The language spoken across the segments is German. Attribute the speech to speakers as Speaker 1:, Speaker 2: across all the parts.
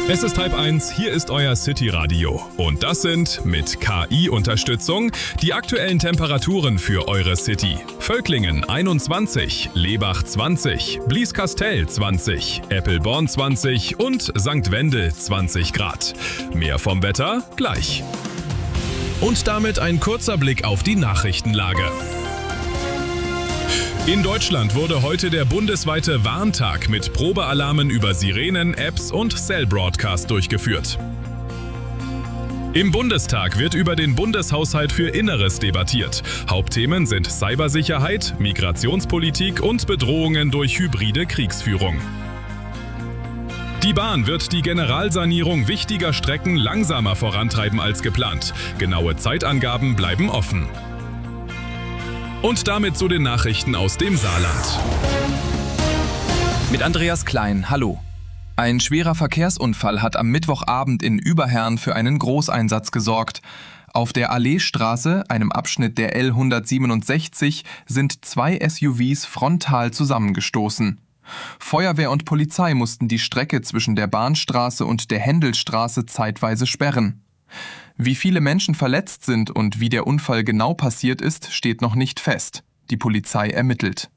Speaker 1: Es ist 12:30, hier ist euer City-Radio. Und das sind, mit KI-Unterstützung, die aktuellen Temperaturen für eure City. Völklingen 21, Lebach 20, Blieskastel 20, Eppelborn 20 und St. Wendel 20 Grad. Mehr vom Wetter gleich. Und damit ein kurzer Blick auf die Nachrichtenlage. In Deutschland wurde heute der bundesweite Warntag mit Probealarmen über Sirenen, Apps und Cell Broadcast durchgeführt. Im Bundestag wird über den Bundeshaushalt für Inneres debattiert. Hauptthemen sind Cybersicherheit, Migrationspolitik und Bedrohungen durch hybride Kriegsführung. Die Bahn wird die Generalsanierung wichtiger Strecken langsamer vorantreiben als geplant. Genaue Zeitangaben bleiben offen. Und damit zu den Nachrichten aus dem Saarland.
Speaker 2: Mit Andreas Klein, hallo. Ein schwerer Verkehrsunfall hat am Mittwochabend in Überherrn für einen Großeinsatz gesorgt. Auf der Alleestraße, einem Abschnitt der L167, sind 2 SUVs frontal zusammengestoßen. Feuerwehr und Polizei mussten die Strecke zwischen der Bahnstraße und der Händelstraße zeitweise sperren. Wie viele Menschen verletzt sind und wie der Unfall genau passiert ist, steht noch nicht fest. Die Polizei ermittelt.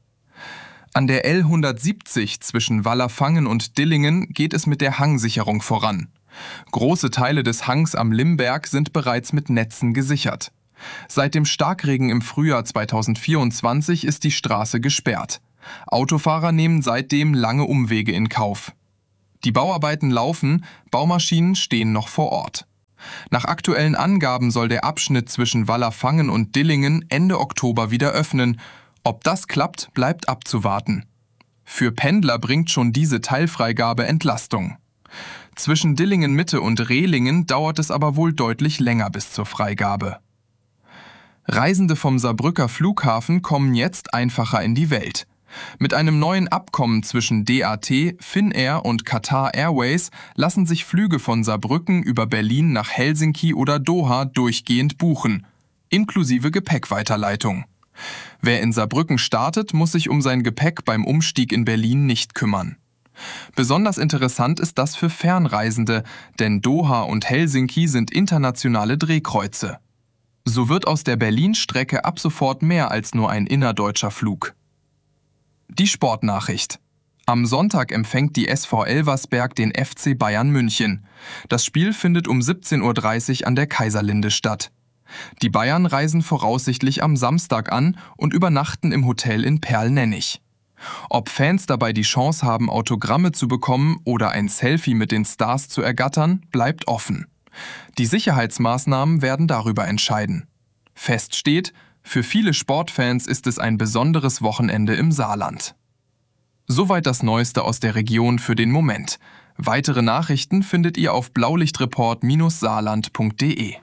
Speaker 2: An der L170 zwischen Wallerfangen und Dillingen geht es mit der Hangsicherung voran. Große Teile des Hangs am Limberg sind bereits mit Netzen gesichert. Seit dem Starkregen im Frühjahr 2024 ist die Straße gesperrt. Autofahrer nehmen seitdem lange Umwege in Kauf. Die Bauarbeiten laufen, Baumaschinen stehen noch vor Ort. Nach aktuellen Angaben soll der Abschnitt zwischen Wallerfangen und Dillingen Ende Oktober wieder öffnen. Ob das klappt, bleibt abzuwarten. Für Pendler bringt schon diese Teilfreigabe Entlastung. Zwischen Dillingen Mitte und Rehlingen dauert es aber wohl deutlich länger bis zur Freigabe. Reisende vom Saarbrücker Flughafen kommen jetzt einfacher in die Welt. Mit einem neuen Abkommen zwischen DAT, Finnair und Qatar Airways lassen sich Flüge von Saarbrücken über Berlin nach Helsinki oder Doha durchgehend buchen, inklusive Gepäckweiterleitung. Wer in Saarbrücken startet, muss sich um sein Gepäck beim Umstieg in Berlin nicht kümmern. Besonders interessant ist das für Fernreisende, denn Doha und Helsinki sind internationale Drehkreuze. So wird aus der Berlin-Strecke ab sofort mehr als nur ein innerdeutscher Flug. Die Sportnachricht. Am Sonntag empfängt die SV Elversberg den FC Bayern München. Das Spiel findet um 17:30 Uhr an der Kaiserlinde statt. Die Bayern reisen voraussichtlich am Samstag an und übernachten im Hotel in Perl-Nennig. Ob Fans dabei die Chance haben, Autogramme zu bekommen oder ein Selfie mit den Stars zu ergattern, bleibt offen. Die Sicherheitsmaßnahmen werden darüber entscheiden. Fest steht, für viele Sportfans ist es ein besonderes Wochenende im Saarland. Soweit das Neueste aus der Region für den Moment. Weitere Nachrichten findet ihr auf blaulichtreport-saarland.de.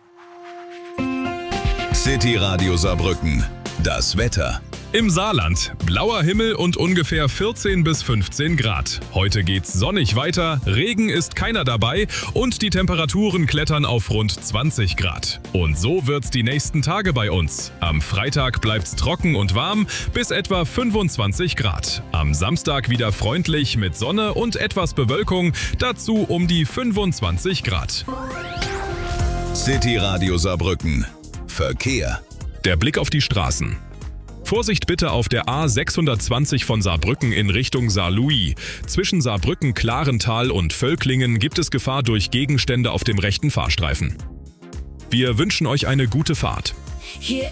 Speaker 3: City Radio Saarbrücken. Das Wetter.
Speaker 1: Im Saarland blauer Himmel und ungefähr 14 bis 15 Grad. Heute geht's sonnig weiter, Regen ist keiner dabei und die Temperaturen klettern auf rund 20 Grad. Und so wird's die nächsten Tage bei uns. Am Freitag bleibt's trocken und warm bis etwa 25 Grad. Am Samstag wieder freundlich mit Sonne und etwas Bewölkung, dazu um die 25 Grad.
Speaker 3: City Radio Saarbrücken. Verkehr.
Speaker 1: Der Blick auf die Straßen. Vorsicht bitte auf der A620 von Saarbrücken in Richtung Saarlouis. Zwischen Saarbrücken-Klarental und Völklingen gibt es Gefahr durch Gegenstände auf dem rechten Fahrstreifen. Wir wünschen euch eine gute Fahrt.